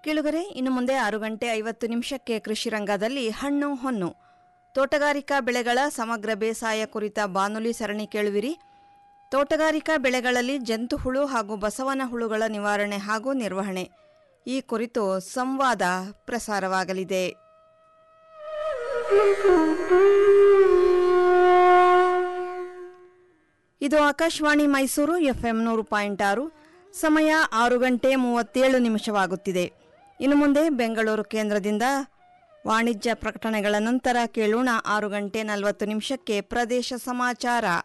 ಕೇಳುಗರೆ, ಇನ್ನು ಮುಂದೆ 6:50 ಕೃಷಿ ರಂಗದಲ್ಲಿ ಹಣ್ಣು ಹೊನ್ನು ತೋಟಗಾರಿಕಾ ಬೆಳೆಗಳ ಸಮಗ್ರ ಬೇಸಾಯ ಕುರಿತ ಬಾನುಲಿ ಸರಣಿ ಕೇಳುವಿರಿ. ತೋಟಗಾರಿಕಾ ಬೆಳೆಗಳಲ್ಲಿ ಜಂತುಹುಳು ಹಾಗೂ ಬಸವನ ಹುಳುಗಳ ನಿವಾರಣೆ ಹಾಗೂ ನಿರ್ವಹಣೆ ಈ ಕುರಿತು ಸಂವಾದ ಪ್ರಸಾರವಾಗಲಿದೆ. ಇದು ಆಕಾಶವಾಣಿ ಮೈಸೂರು ಎಫ್ಎಂ 100.6. ಸಮಯ 6:37 ಇನ್ನು ಮುಂದೆ ಬೆಂಗಳೂರು ಕೇಂದ್ರದಿಂದ ವಾಣಿಜ್ಯ ಪ್ರಕಟಣೆಗಳ ನಂತರ ಕೇಳೋಣ 6:40 ಪ್ರದೇಶ ಸಮಾಚಾರ.